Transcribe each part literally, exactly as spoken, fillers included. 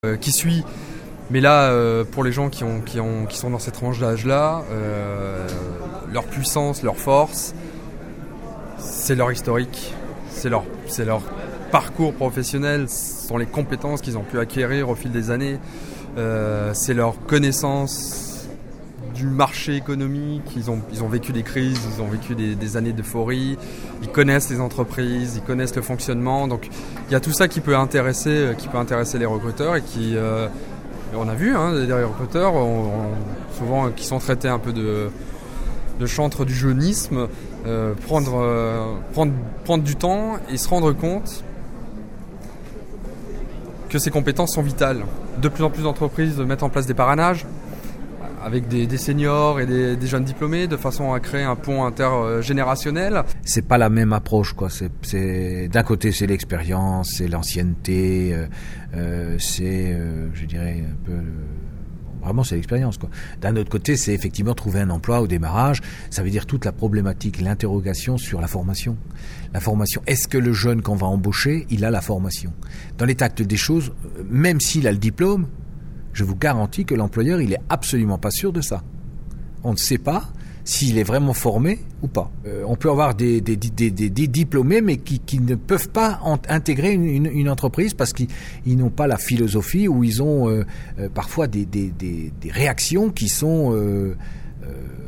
euh, qui suit. Mais là, euh, pour les gens qui, ont, qui, ont, qui sont dans cette tranche d'âge-là, euh, leur puissance, leur force, c'est leur historique, c'est leur, c'est leur parcours professionnel, ce sont les compétences qu'ils ont pu acquérir au fil des années, euh, c'est leur connaissance du marché économique, ils ont, ils ont vécu des crises, ils ont vécu des, des années d'euphorie, ils connaissent les entreprises, ils connaissent le fonctionnement, donc il y a tout ça qui peut intéresser, qui peut intéresser les recruteurs et qui... Euh, on a vu hein, des recruteurs on, on, souvent qui sont traités un peu de, de chantres du jeunisme, euh, prendre, euh, prendre, prendre du temps et se rendre compte que ces compétences sont vitales. De plus en plus d'entreprises mettent en place des parrainages avec des, des seniors et des, des jeunes diplômés de façon à créer un pont intergénérationnel. C'est pas la même approche, quoi. C'est, c'est d'un côté c'est l'expérience, c'est l'ancienneté, euh, euh, c'est, euh, je dirais un peu, le... vraiment c'est l'expérience, quoi. D'un autre côté, c'est effectivement trouver un emploi au démarrage. Ça veut dire toute la problématique, l'interrogation sur la formation. La formation. Est-ce que le jeune qu'on va embaucher, il a la formation ? Dans l'état actuel des choses, même s'il a le diplôme, je vous garantis que l'employeur, il est absolument pas sûr de ça. On ne sait pas s'il est vraiment formé ou pas. Euh, on peut avoir des, des, des, des, des diplômés, mais qui, qui ne peuvent pas en, intégrer une, une, une entreprise parce qu'ils ils n'ont pas la philosophie ou ils ont euh, euh, parfois des, des, des, des réactions qui sont, euh, euh,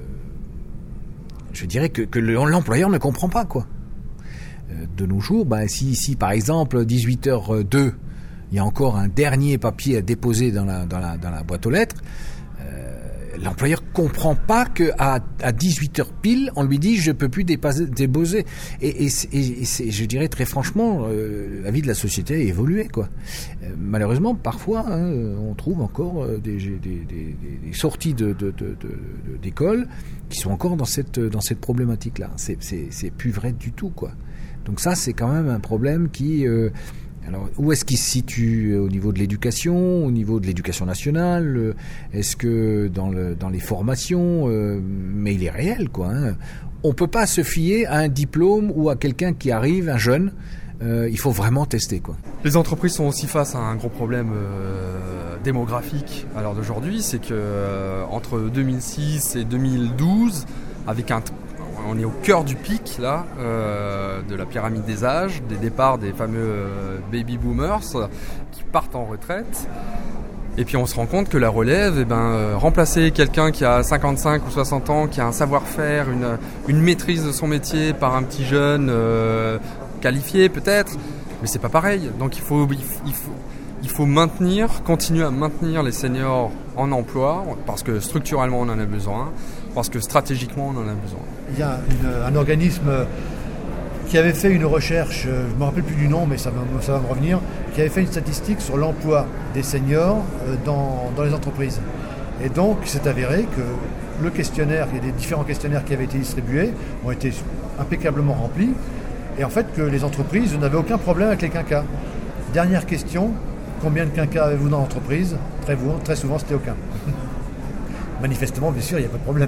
je dirais que, que l'employeur ne comprend pas, quoi. Euh, de nos jours, ben, si, si par exemple dix-huit heures deux, il y a encore un dernier papier à déposer dans la, dans la, dans la boîte aux lettres, euh, l'employeur comprend pas qu'à à dix-huit heures pile, on lui dit « je peux plus dépasser, déposer ». Et, et, et, et c'est, je dirais très franchement, euh, la vie de la société a évolué, quoi. Euh, malheureusement, parfois, hein, on trouve encore des, des, des, des sorties de, de, de, de, d'école qui sont encore dans cette, dans cette problématique-là. C'est, c'est, c'est plus vrai du tout, quoi. Donc ça, c'est quand même un problème qui... Euh, Alors, où est-ce qu'il se situe au niveau de l'éducation, au niveau de l'éducation nationale ? Est-ce que dans, le, dans les formations, euh, mais il est réel, quoi. Hein. On peut pas se fier à un diplôme ou à quelqu'un qui arrive, un jeune. Euh, il faut vraiment tester, quoi. Les entreprises sont aussi face à un gros problème euh, démographique à l'heure d'aujourd'hui. C'est que euh, entre deux mille six et deux mille douze, avec un on est au cœur du pic là, euh, de la pyramide des âges, des départs des fameux euh, baby boomers qui partent en retraite. Et puis on se rend compte que la relève, eh ben, euh, remplacer quelqu'un qui a cinquante-cinq ou soixante ans, qui a un savoir-faire, une, une maîtrise de son métier par un petit jeune euh, qualifié peut-être, mais c'est pas pareil. Donc il faut, il faut, il faut maintenir, continuer à maintenir les seniors en emploi, parce que structurellement on en a besoin, parce que stratégiquement on en a besoin. Il y a une, un organisme qui avait fait une recherche, je ne me rappelle plus du nom, mais ça va, ça va me revenir, qui avait fait une statistique sur l'emploi des seniors dans, dans les entreprises. Et donc, c'est avéré que le questionnaire, il y a des différents questionnaires qui avaient été distribués, ont été impeccablement remplis, et en fait que les entreprises n'avaient aucun problème avec les quinquas. Dernière question, combien de quinquas avez-vous dans l'entreprise ? Très, très souvent, c'était aucun. Manifestement, bien sûr, il n'y a pas de problème.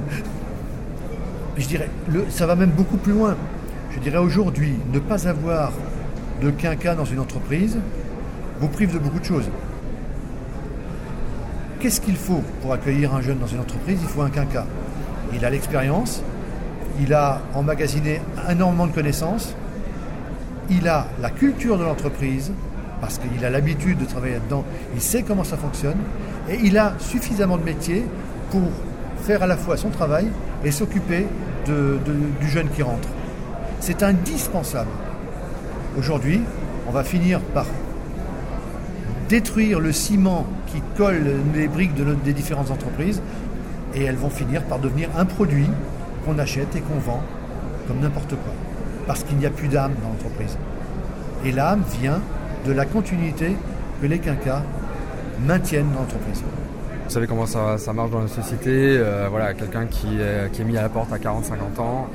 Je dirais, le, ça va même beaucoup plus loin. Je dirais aujourd'hui, ne pas avoir de quinquas dans une entreprise vous prive de beaucoup de choses. Qu'est-ce qu'il faut pour accueillir un jeune dans une entreprise ? Il faut un quinquas. Il a l'expérience, il a emmagasiné énormément de connaissances, il a la culture de l'entreprise, parce qu'il a l'habitude de travailler là-dedans, il sait comment ça fonctionne, et il a suffisamment de métiers pour faire à la fois son travail et s'occuper de, de, du jeune qui rentre. C'est indispensable. Aujourd'hui, on va finir par détruire le ciment qui colle les briques de notre, des différentes entreprises et elles vont finir par devenir un produit qu'on achète et qu'on vend comme n'importe quoi. Parce qu'il n'y a plus d'âme dans l'entreprise. Et l'âme vient de la continuité que les quinquas maintiennent dans l'entreprise. Vous savez comment ça, ça marche dans la société, euh, voilà, quelqu'un qui est, qui est mis à la porte à quarante à cinquante ans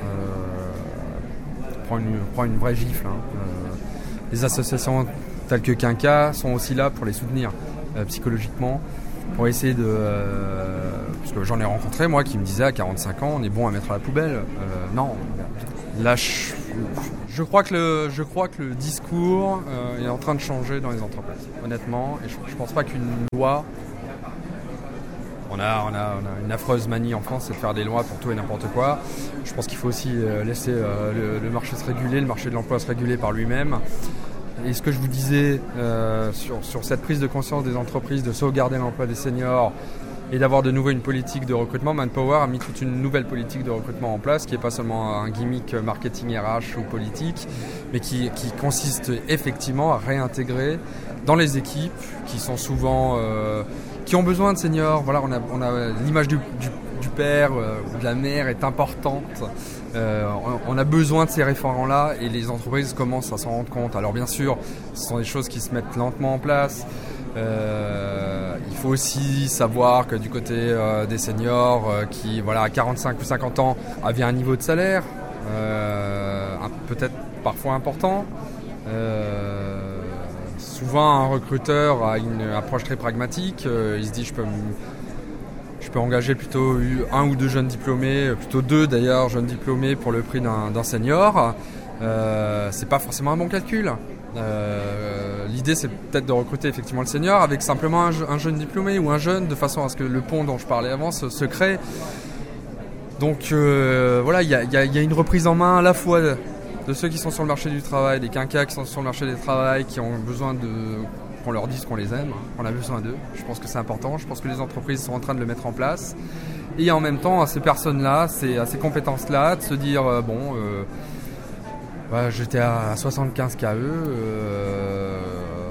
euh, prend, une, prend une vraie gifle. Hein. Euh, les associations telles que Quinca sont aussi là pour les soutenir euh, psychologiquement, pour essayer de... Euh, parce que j'en ai rencontré, moi, qui me disaient à quarante-cinq ans, on est bon à mettre à la poubelle. Euh, non, il là, je, je, crois que le, je crois que le discours euh, est en train de changer dans les entreprises, honnêtement. Et je ne pense pas qu'une loi... On a, on, a, on a une affreuse manie en France, c'est de faire des lois pour tout et n'importe quoi. Je pense qu'il faut aussi euh, laisser euh, le, le marché se réguler, le marché de l'emploi se réguler par lui-même. Et ce que je vous disais euh, sur, sur cette prise de conscience des entreprises de sauvegarder l'emploi des seniors et d'avoir de nouveau une politique de recrutement, Manpower a mis toute une nouvelle politique de recrutement en place qui n'est pas seulement un gimmick marketing R H ou politique, mais qui, qui consiste effectivement à réintégrer dans les équipes qui sont souvent... Euh, qui ont besoin de seniors. Voilà, on a, on a l'image du, du, du père euh, ou de la mère est importante. Euh, on, on a besoin de ces référents-là et les entreprises commencent à s'en rendre compte. Alors bien sûr, ce sont des choses qui se mettent lentement en place. Euh, il faut aussi savoir que du côté euh, des seniors euh, qui, voilà, à quarante-cinq ou cinquante ans, avaient un niveau de salaire euh, peut-être parfois important. Euh, Souvent, un recruteur a une approche très pragmatique. Euh, il se dit, je peux, je peux engager plutôt un ou deux jeunes diplômés, plutôt deux d'ailleurs jeunes diplômés pour le prix d'un, d'un senior. Euh, c'est pas forcément un bon calcul. Euh, l'idée, c'est peut-être de recruter effectivement le senior avec simplement un, un jeune diplômé ou un jeune, de façon à ce que le pont dont je parlais avant se, se crée. Donc euh, voilà, il y a, y a, y a une reprise en main à la fois de, de ceux qui sont sur le marché du travail, des quinquas qui sont sur le marché du travail, qui ont besoin de qu'on leur dise qu'on les aime, qu'on a besoin d'eux. Je pense que c'est important, je pense que les entreprises sont en train de le mettre en place. Et en même temps, à ces personnes-là, c'est, à ces compétences-là, de se dire, euh, bon, euh, ouais, j'étais à soixante-quinze K E, euh,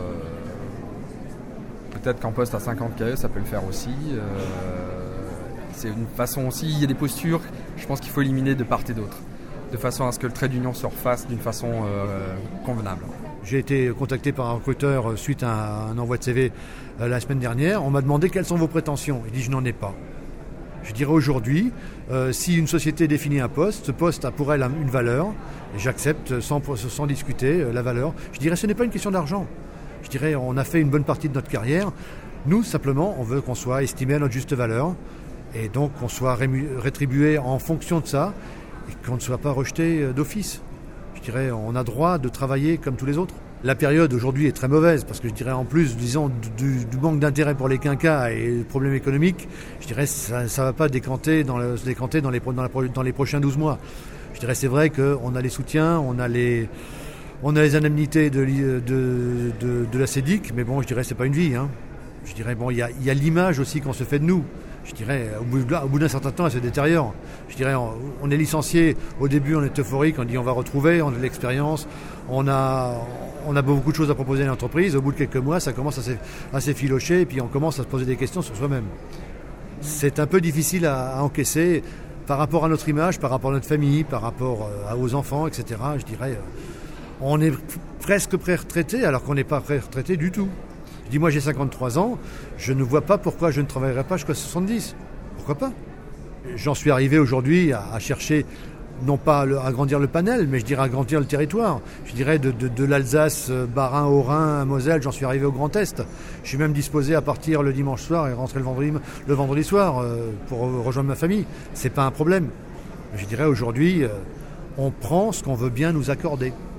peut-être qu'en poste à cinquante K E, ça peut le faire aussi. Euh, c'est une façon aussi, il y a des postures, je pense qu'il faut éliminer de part et d'autre, de façon à ce que le trait d'union se refasse d'une façon euh, convenable. J'ai été contacté par un recruteur suite à un envoi de C V euh, la semaine dernière. On m'a demandé quelles sont vos prétentions. Il dit je n'en ai pas. Je dirais aujourd'hui, euh, si une société définit un poste, ce poste a pour elle une valeur, et j'accepte sans, sans discuter euh, la valeur. Je dirais ce n'est pas une question d'argent. Je dirais on a fait une bonne partie de notre carrière. Nous, simplement, on veut qu'on soit estimé à notre juste valeur et donc qu'on soit rému- rétribué en fonction de ça et qu'on ne soit pas rejeté euh, d'office. Je dirais, on a droit de travailler comme tous les autres. La période aujourd'hui est très mauvaise parce que je dirais en plus, disons, du, du manque d'intérêt pour les quinquas et le problème économique, je dirais ça ne va pas décanter dans, le, se décanter dans les, dans, la, dans les prochains douze mois. Je dirais c'est vrai qu'on a les soutiens, on a les, on a les indemnités de, de, de, de la C E D I C, mais bon, je dirais c'est pas une vie. Hein. Je dirais, bon, il y a, y a l'image aussi qu'on se fait de nous. Je dirais, au bout, au bout d'un certain temps, elle se détériore. Je dirais, on, on est licencié. Au début, on est euphorique, on dit on va retrouver, on a de l'expérience, on a, on a beaucoup de choses à proposer à l'entreprise. Au bout de quelques mois, ça commence à s'effilocher et puis on commence à se poser des questions sur soi-même. C'est un peu difficile à, à encaisser par rapport à notre image, par rapport à notre famille, par rapport à, aux enfants, et cetera. Je dirais, on est presque pré-retraité alors qu'on n'est pas pré-retraité du tout. Je dis, moi j'ai cinquante-trois ans, je ne vois pas pourquoi je ne travaillerai pas jusqu'à soixante-dix. Pourquoi pas ? J'en suis arrivé aujourd'hui à, à chercher, non pas à agrandir le panel, mais je dirais agrandir le territoire. Je dirais de, de, de l'Alsace, Bas-Rhin, Haut-Rhin, Moselle, j'en suis arrivé au Grand Est. Je suis même disposé à partir le dimanche soir et rentrer le vendredi, le vendredi soir euh, pour rejoindre ma famille. C'est pas un problème. Je dirais aujourd'hui, euh, on prend ce qu'on veut bien nous accorder.